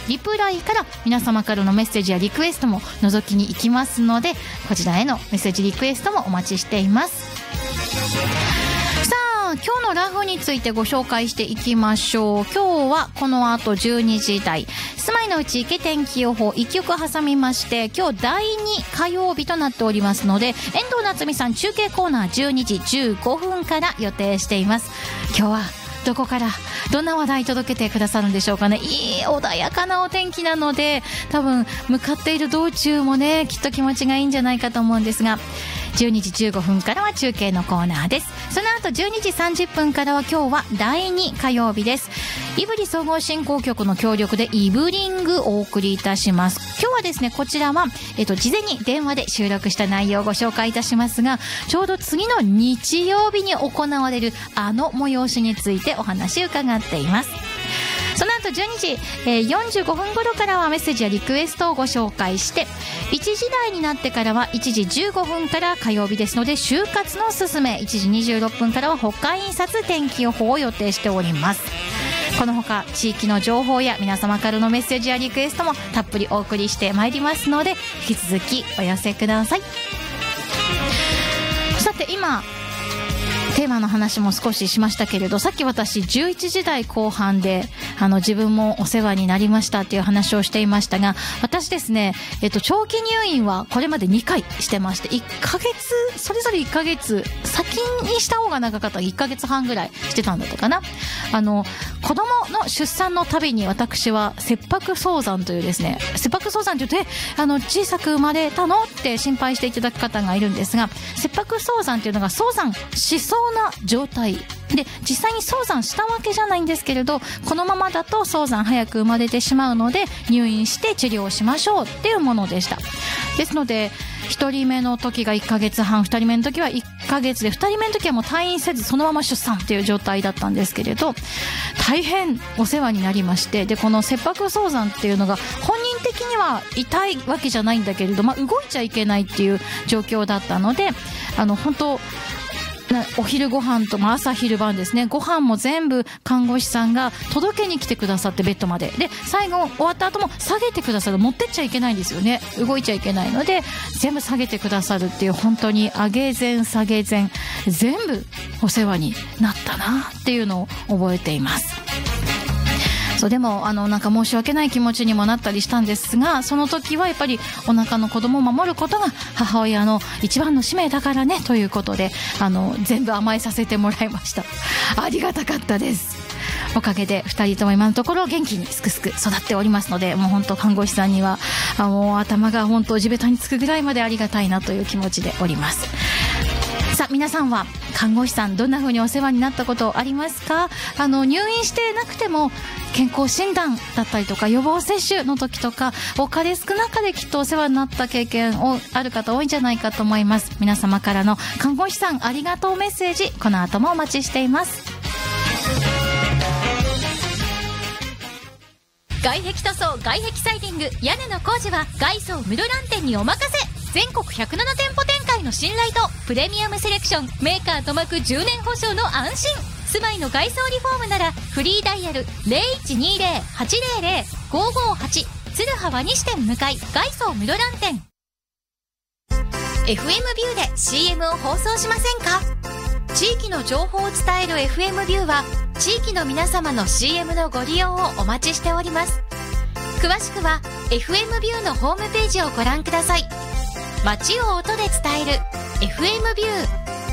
リプライから皆様からのメッセージやリクエストも覗きに行きますので、こちらへのメッセージリクエストもお待ちしています。さあ、今日のラフについてご紹介していきましょう。今日はこの後12時台、住まいのうち池天気予報1曲挟みまして、今日第2火曜日となっておりますので、遠藤夏美さん中継コーナー12時15分から予定しています。今日はどこからどんな話題届けてくださるんでしょうかね。いい穏やかなお天気なので、多分向かっている道中もね、きっと気持ちがいいんじゃないかと思うんですが、12時15分からは中継のコーナーです。その後12時30分からは今日は第2火曜日です。胆振総合振興局の協力でイブリングお送りいたします。今日はですね、こちらは、事前に電話で収録した内容をご紹介いたしますが、ちょうど次の日曜日に行われるあの催しについてお話を伺っています。その後12時、45分頃からはメッセージやリクエストをご紹介して、1時台になってからは1時15分から火曜日ですので就活のすすめ、1時26分からは北海印刷天気予報を予定しております。このほか地域の情報や皆様からのメッセージやリクエストもたっぷりお送りしてまいりますので、引き続きお寄せください。さて、今テーマの話も少ししましたけれど、さっき私11時台後半で自分もお世話になりましたっていう話をしていましたが、私ですね、長期入院はこれまで2回してまして、1ヶ月それぞれ1ヶ月先にした方が長かったら1ヶ月半ぐらいしてたんだったかな。子供の出産のたびに私は切迫早産というですね、切迫早産というと小さく生まれたのって心配していただく方がいるんですが、切迫早産というのが早産しそうな状態で、実際に早産したわけじゃないんですけれど、このままだと早産早く生まれてしまうので入院して治療をしましょうっていうものでした。ですので1人目の時が1ヶ月半、2人目の時は1ヶ月で、2人目の時はもう退院せずそのまま出産っていう状態だったんですけれど、大変お世話になりまして、でこの切迫早産っていうのが本人的には痛いわけじゃないんだけれど、動いちゃいけないっていう状況だったので、本当お昼ご飯と、朝昼晩ですね、ご飯も全部看護師さんが届けに来てくださって、ベッドまでで最後終わった後も下げてくださる、持ってっちゃいけないんですよね、動いちゃいけないので全部下げてくださるっていう、本当に上げ膳下げ膳全部お世話になったなっていうのを覚えています。そうでもなんか申し訳ない気持ちにもなったりしたんですが、その時はやっぱりお腹の子供を守ることが母親の一番の使命だからねということで、全部甘えさせてもらいました。ありがたかったです。おかげで2人とも今のところ元気にすくすく育っておりますので、もう本当看護師さんにはもう頭が本当地べたにつくぐらいまでありがたいなという気持ちでおります。さあ、皆さんは看護師さんどんな風にお世話になったことありますか？入院してなくても健康診断だったりとか予防接種の時とか、多かれ少なかれきっとお世話になった経験をある方多いんじゃないかと思います。皆様からの看護師さんありがとうメッセージ、この後もお待ちしています。 外壁塗装、外壁サイディング、屋根の工事は外装室蘭店にお任せ。全国107店舗展開の信頼とプレミアムセレクション、メーカー塗膜10年保証の安心。住まいの外装リフォームならフリーダイヤル 0120-800-558 鶴葉和西店向かい、外装室蘭店。 FM ビューで CM を放送しませんか？地域の情報を伝える FM ビューは地域の皆様の CM のご利用をお待ちしております。詳しくは FM ビューのホームページをご覧ください。街を音で伝える FM ビュー。